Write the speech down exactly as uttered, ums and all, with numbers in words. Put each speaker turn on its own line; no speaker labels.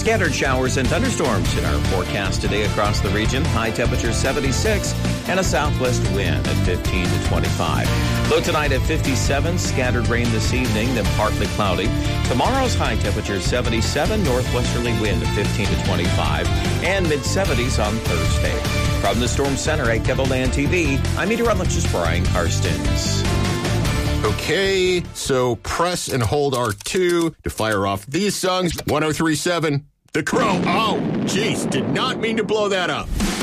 Scattered showers and thunderstorms in our forecast today across the region. High temperature seventy-six and a southwest wind at fifteen to twenty-five. Low tonight at fifty-seven. Scattered rain this evening, then partly cloudy. Tomorrow's high temperature seventy-seven. Northwesterly wind at fifteen to twenty-five. And mid-seventies on Thursday. From the Storm Center at KEVOLAND T V, I'm meteorologist Brian Karstens.
Okay, so press and hold R two to fire off these songs. one oh three point seven, The Crow. Oh, jeez, did not mean to blow that up.